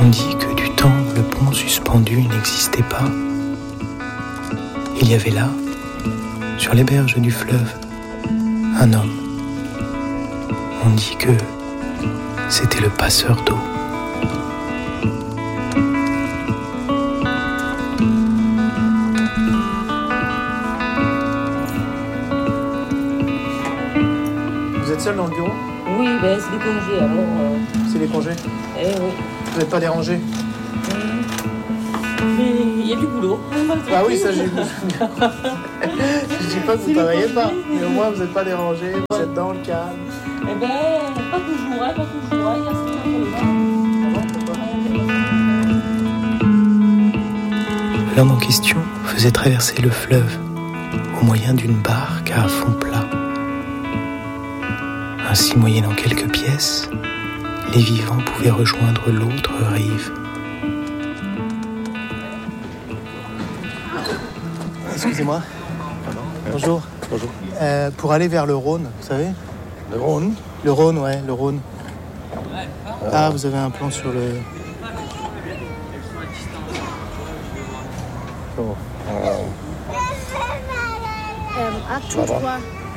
On dit que du temps où le pont suspendu n'existait pas, il y avait là, sur les berges du fleuve, un homme. On dit que c'était le passeur d'eau. Vous êtes seul dans le bureau ? Oui, ben c'est des congés alors. C'est les congés ? Eh oui. Vous n'êtes pas dérangé ? Mais il y a du boulot. Ah oui, ça j'ai vu. Je dis pas que vous ne travaillez pas, mais au moins vous n'êtes pas dérangé, vous êtes dans le calme. Eh ben, pas toujours, pas toujours. Il y a certains problèmes. L'homme en question faisait traverser le fleuve au moyen d'une barque à fond plat. Ainsi, moyennant quelques pièces, les vivants pouvaient rejoindre l'autre rive. Excusez-moi. Bonjour. Bonjour. Pour aller vers le Rhône, vous savez ? Le Rhône ? Le Rhône, ouais, le Rhône. Ah, vous avez un plan sur le... Oh. Tout droit. Pardon ?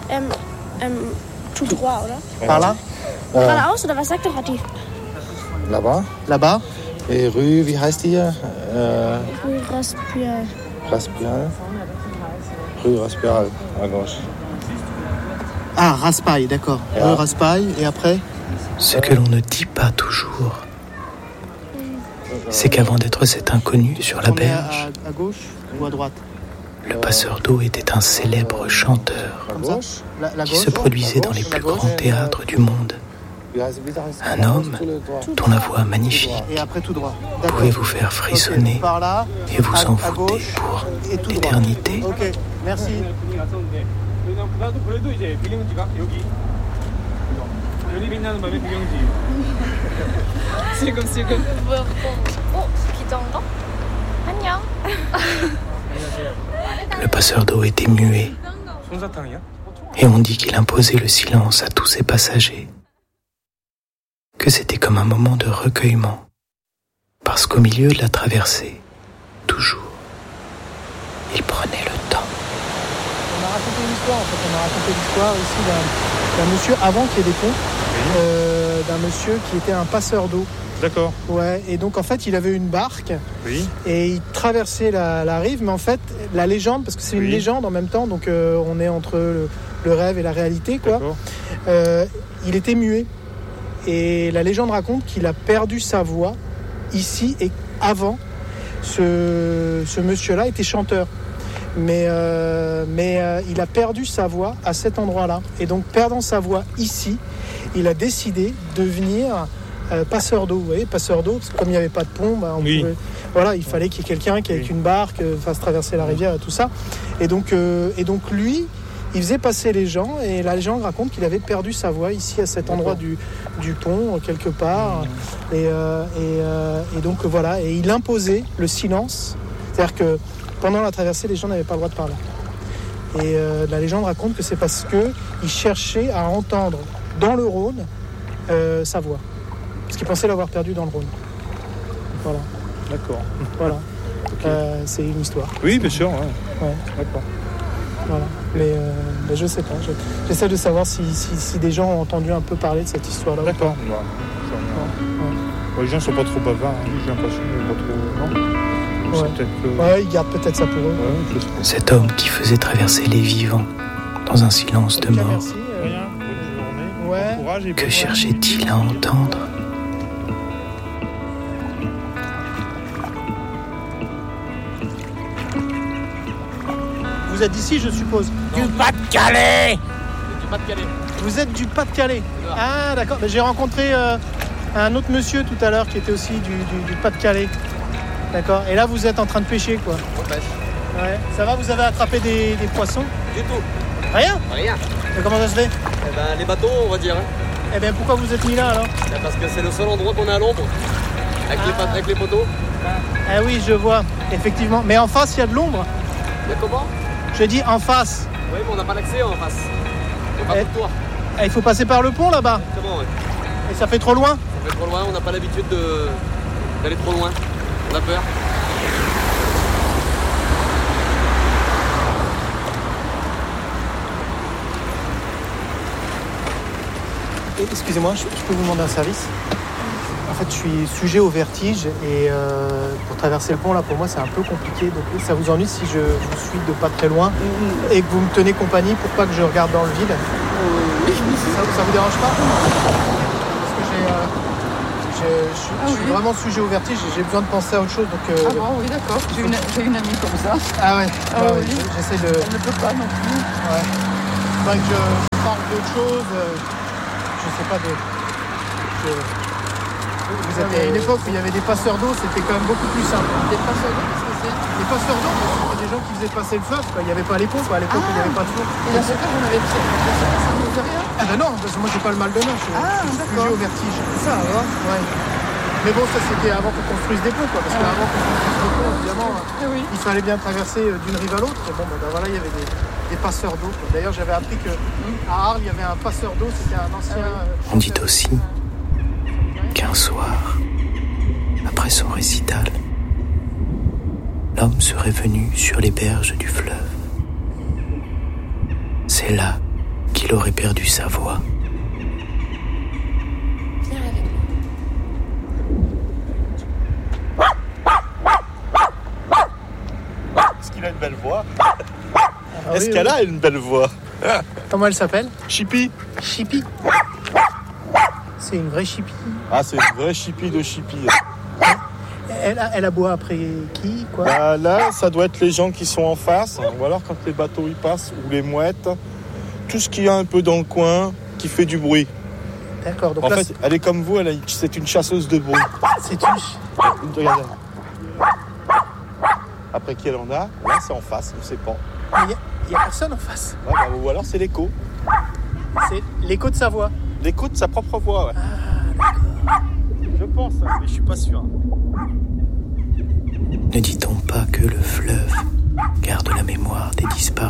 Tout droit, oder? Par là ? Geradeaus oder was sagt der Rati? Là-bas. Là-bas ? Et rue, wie heißt die hier? Rue Raspial. Raspial. Rue Raspial, à gauche. Ah, Raspail, d'accord. Rue Raspail, et après ? Ce que l'on ne dit pas toujours, c'est qu'avant d'être cet inconnu sur la berge, à gauche ou à droite ? le passeur d'eau était un célèbre chanteur À gauche. qui se produisait dans les plus grands théâtres du monde. Un homme dont la voix magnifique Et après tout droit. pouvait vous faire frissonner Par là, et vous à envoûter gauche, pour et tout droit. l'éternité. Ok, merci. 안녕. Le passeur d'eau était muet et on dit qu'il imposait le silence à tous ses passagers, que c'était comme un moment de recueillement, parce qu'au milieu de la traversée, toujours, il prenait le temps. On a raconté une histoire, en fait. On a raconté l'histoire ici d'un monsieur, avant qu'il y ait des ponts, d'un monsieur qui était un passeur d'eau. D'accord. Ouais, et donc en fait, il avait une barque Oui. et il traversait la rive, mais en fait, la légende, parce que c'est une légende en même temps, donc on est entre le rêve et la réalité, quoi. Il était muet. Et la légende raconte qu'il a perdu sa voix ici, et avant, ce monsieur-là était chanteur. Mais il a perdu sa voix à cet endroit-là. Et donc, perdant sa voix ici, il a décidé de devenir passeur d'eau. Vous voyez, passeur d'eau, parce que comme il n'y avait pas de pont, il fallait qu'il y ait quelqu'un qui, avec une barque, fasse traverser la rivière et tout ça. Et donc lui, il faisait passer les gens, et la légende raconte qu'il avait perdu sa voix ici, à cet endroit du pont, quelque part. Et donc voilà, et il imposait le silence. C'est-à-dire que pendant la traversée, les gens n'avaient pas le droit de parler. Et la légende raconte que c'est parce qu'il cherchait à entendre dans le Rhône sa voix. Parce qu'il pensait l'avoir perdue dans le Rhône. Voilà. D'accord. Voilà. Okay. C'est une histoire. Oui, bien sûr. Ouais. D'accord. Voilà. Mais je sais pas. J'essaie de savoir si des gens ont entendu un peu parler de cette histoire-là. D'accord. Les gens sont pas trop bavards. J'ai l'impression qu'ils sont pas trop. Ils gardent peut-être ça pour eux. Cet homme qui faisait traverser les vivants dans un silence de mort. Merci. Que cherchait-il à entendre ? Vous êtes d'ici, je suppose ? Du Pas-de-Calais. Vous êtes du Pas-de-Calais ? Ah, d'accord. J'ai rencontré un autre monsieur tout à l'heure qui était aussi du Pas-de-Calais. D'accord. Et là, vous êtes en train de pêcher, quoi. On pêche. Ouais. Ça va, vous avez attrapé des poissons ? Du tout. Rien ? Rien. Mais comment ça se fait ? Les bateaux, on va dire. Eh bien, pourquoi vous êtes mis là, alors ? Parce que c'est le seul endroit qu'on a à l'ombre. Avec les poteaux. Ah oui, je vois. Effectivement. Mais en face, il y a de l'ombre. Il y a comment ? Je dis en face. Oui, mais on n'a pas d'accès en face. Il n'y a pas de toit. Il faut passer par le pont, là-bas. Exactement, oui. Et ça fait trop loin ? Ça On est trop loin, on n'a pas l'habitude d'aller trop loin. On a peur. Excusez-moi, je peux vous demander un service? En fait, je suis sujet au vertige et pour traverser le pont, là, pour moi, c'est un peu compliqué. Donc, ça vous ennuie si je vous suis de pas très loin et que vous me tenez compagnie pour pas que je regarde dans le vide? Oui. Ça vous dérange pas? Parce que je suis vraiment sujet au vertige et j'ai besoin de penser à autre chose. Donc, ah bon, oui, d'accord. J'ai une amie comme ça. Ah ouais, oui. J'essaie de... Elle ne peut pas non plus. Ouais. Faudrait que je parle d'autre chose. Je sais pas de... Vous êtes à une époque où il y avait des passeurs d'eau, c'était quand même beaucoup plus simple. Des passeurs d'eau, qu'est-ce que c'est? Des passeurs d'eau, c'était des gens qui faisaient passer le fleuve, quoi. Il n'y avait pas les pompes, à l'époque il n'y avait pas de flot. Et dans ce cas, vous n'avez ça ne vous rien? Ah ben non, parce que moi j'ai pas le mal de mer, je suis sujet au vertige. Ça, alors? Ouais. Mais bon, ça c'était avant qu'on construise des ponts, quoi. Parce qu'avant qu'on construise des ponts, évidemment, il fallait bien traverser d'une rive à l'autre. Et bon, ben voilà, il y avait des passeurs d'eau, quoi. D'ailleurs, j'avais appris qu'à Arles, il y avait un passeur d'eau, c'était un ancien... On dit aussi qu'un soir, après son récital, l'homme serait venu sur les berges du fleuve. C'est là qu'il aurait perdu sa voix. Viens avec moi. Est-ce qu'il a une belle voix? Est-ce qu'elle a une belle voix? Comment elle s'appelle? Chippy. Chippy. C'est une vraie Chippy. Ah, c'est une vraie Chippy de Chippy. Elle aboie après qui, quoi? Bah, là, ça doit être les gens qui sont en face, ou alors quand les bateaux y passent, ou les mouettes, tout ce qu'il y a un peu dans le coin qui fait du bruit. D'accord. Donc en là, fait, elle est comme vous, c'est une chasseuse de bruit. c'est une... Regardez. Après qui elle en a, là c'est en face, on ne sait pas. Il n'y a personne en face. Ouais, bah, ou alors c'est l'écho. C'est l'écho de sa voix. L'écho de sa propre voix, ouais. Ah, d'accord. Je pense, mais je suis pas sûr. Ne dit-on pas que le fleuve garde la mémoire des disparus ?